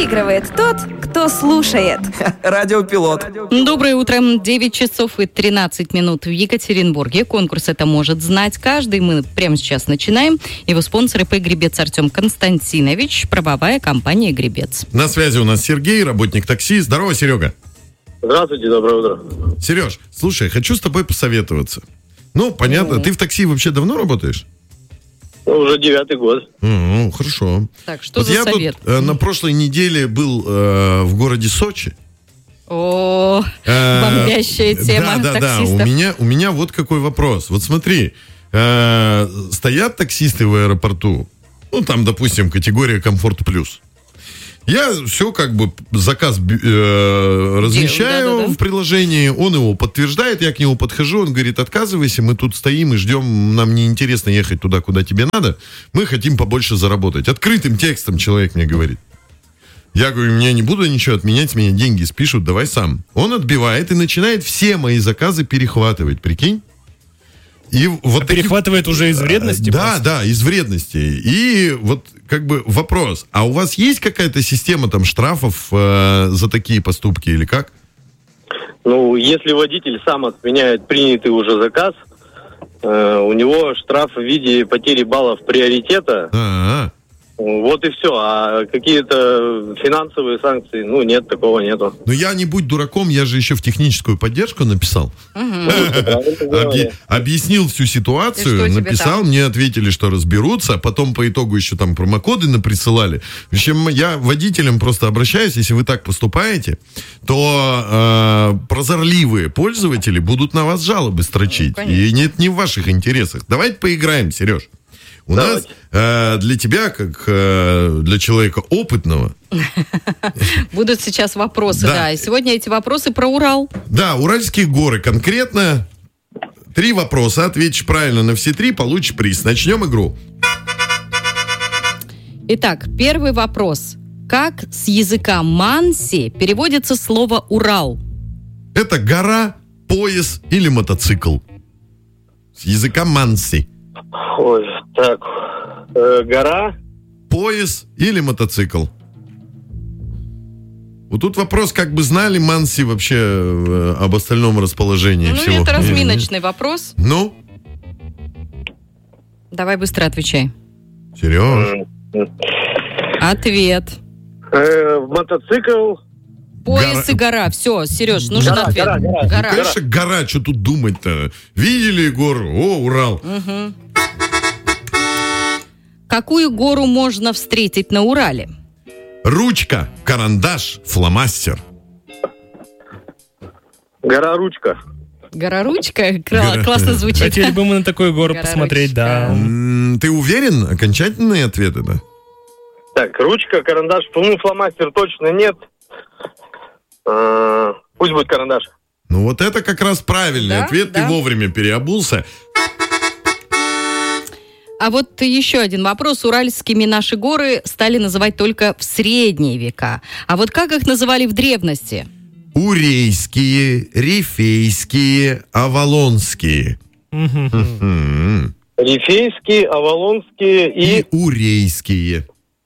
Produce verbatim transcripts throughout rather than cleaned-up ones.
Выигрывает тот, кто слушает. Радиопилот. Доброе утро. девять часов и тринадцать минут в Екатеринбурге. Конкурс «Это может знать каждый». Мы прямо сейчас начинаем. Его спонсор ИП «Гребец» Артем Константинович, правовая компания «Гребец». На связи у нас Сергей, работник такси. Здорово, Серега. Здравствуйте, доброе утро. Сереж, слушай, хочу с тобой посоветоваться. Ну, понятно, mm-hmm. ты в такси вообще давно работаешь? Ну, уже девятый год. Ну, хорошо. Так, что вот за я совет? Тут, э, на прошлой неделе был э, в городе Сочи. О, бомбящая тема да, да, таксистов. Да, у меня, у меня вот какой вопрос. Вот смотри, э, стоят таксисты в аэропорту, ну, там, допустим, категория «Комфорт плюс». Я все как бы заказ э, размещаю да, да, да. в приложении, он его подтверждает, я к нему подхожу, он говорит: отказывайся, мы тут стоим и ждем, нам неинтересно ехать туда, куда тебе надо, мы хотим побольше заработать. Открытым текстом человек мне говорит. Я говорю: меня не буду ничего отменять, меня деньги спишут, давай сам. Он отбивает и начинает все мои заказы перехватывать, прикинь? И вот а перехватывает такие... уже из вредности? Да, просто? да, из вредности. И вот как бы вопрос, а у вас есть какая-то система там штрафов э, за такие поступки или как? Ну, если водитель сам отменяет принятый уже заказ, э, у него штраф в виде потери баллов приоритета. А-а-а. Вот и все. А какие-то финансовые санкции, ну, нет, такого нету. Ну, я не будь дураком, я же еще в техническую поддержку написал. Объяснил всю ситуацию, написал, мне ответили, что разберутся, а потом по итогу еще там промокоды наприсылали. В общем, я водителям просто обращаюсь, если вы так поступаете, то прозорливые пользователи будут на вас жалобы строчить. И нет, не в ваших интересах. Давайте поиграем, Сереж. У Давайте. нас э, для тебя, как э, для человека опытного... Будут сейчас вопросы, да. да. И сегодня эти вопросы про Урал. Да, Уральские горы конкретно. Три вопроса. Ответишь правильно на все три, получишь приз. Начнем игру. Итак, первый вопрос. Как с языка манси переводится слово «Урал»? Это гора, пояс или мотоцикл. С языка манси. Ой, так, э, гора. Пояс или мотоцикл? Вот тут вопрос, как бы знали манси вообще э, об остальном расположении ну, всего. Ну, это разминочный mm-hmm. вопрос. Ну? Давай быстро отвечай. Сереж. Ответ. Э, мотоцикл. Пояс гора. и гора. Все, Сереж, нужен гора, ответ. Гора, гора. гора. Ну, конечно, гора. Что тут думать-то? Видели гору? О, Урал. Угу. Какую гору можно встретить на Урале? Ручка, карандаш, фломастер. Гора Ручка. Гора Ручка? Гора... Классно звучит. Хотели бы мы на такую гору Гора посмотреть, Ручка. Да. М-м, ты уверен? Окончательные ответы, да? Так, ручка, карандаш, ну, фломастер точно нет. А, пусть будет карандаш. Ну, вот это как раз правильный да? ответ. Да? Ты вовремя переобулся. А вот еще один вопрос. Уральскими наши горы стали называть только в средние века. А вот как их называли в древности? Урейские, Рифейские, Авалонские. Рифейские, Авалонские и... И Урейские.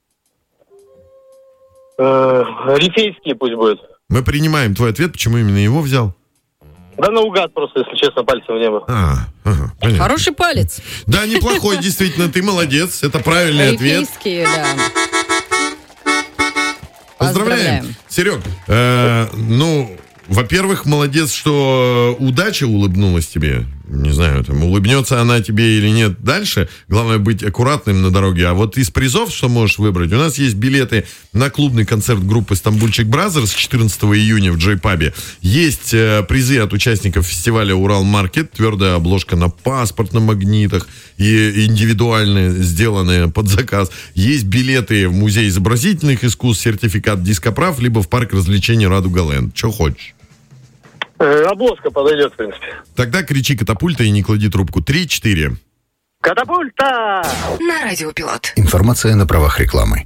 Э, Рифейские пусть будет. Мы принимаем твой ответ. Почему именно его взял? Да наугад просто, если честно, пальцем в небо. А, ага, хороший палец. Да, неплохой, действительно, ты молодец. Это правильный ответ. Рифейские, да. Поздравляем. Серег, э, ну, во-первых, молодец, что удача улыбнулась тебе. Не знаю, там, улыбнется она тебе или нет дальше. Главное быть аккуратным на дороге. А вот из призов, что можешь выбрать, у нас есть билеты на клубный концерт группы «Стамбульчик Бразерс» четырнадцатого июня в Джой-пабе. Есть э, призы от участников фестиваля «Урал-маркет». Твердая обложка на паспорт на магнитах и индивидуальные, сделанные под заказ. Есть билеты в музей изобразительных искусств, сертификат дископрав, либо в парк развлечений «Радуга-ленд». Что хочешь. Обложка подойдет, в принципе. Тогда кричи «Катапульта» и не клади трубку. Три-четыре. Катапульта! На Радиопилот. Информация на правах рекламы.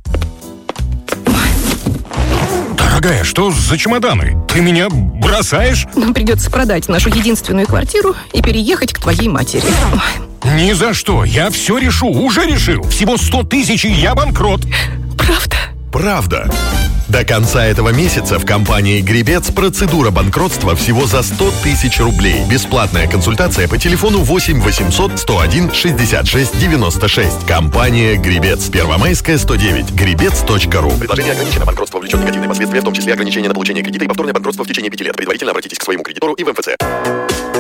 Дорогая, что за чемоданы? Ты меня бросаешь? Нам придется продать нашу единственную квартиру и переехать к твоей матери. Ни за что. Я все решу. Уже решил. Всего сто тысяч, и я банкрот. Правда? Правда. До конца этого месяца в компании «Гребец» процедура банкротства всего за сто тысяч рублей. Бесплатная консультация по телефону восемь восемьсот сто один шестьдесят шесть девяносто шесть. Компания «Гребец». Первомайская, сто девять. гребец точка ру. Предложение ограничено. Банкротство влечет негативные последствия, в том числе ограничение на получение кредита и повторное банкротство в течение пяти лет. Предварительно обратитесь к своему кредитору и в эм эф цэ.